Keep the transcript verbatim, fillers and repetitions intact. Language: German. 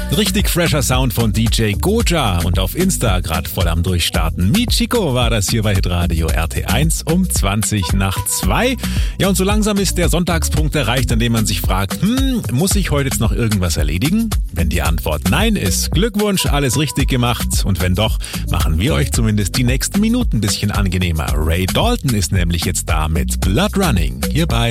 Richtig fresher Sound von D J Goja und auf Insta gerade voll am Durchstarten. Michiko war das hier bei Hitradio R T eins um zwanzig nach zwei. Ja, und so langsam ist der Sonntagspunkt erreicht, an dem man sich fragt, hm, muss ich heute jetzt noch irgendwas erledigen? Wenn die Antwort nein ist, Glückwunsch, alles richtig gemacht. Und wenn doch, machen wir euch zumindest die nächsten Minuten ein bisschen angenehmer. Ray Dalton ist nämlich jetzt da mit Blood Running. Hierbei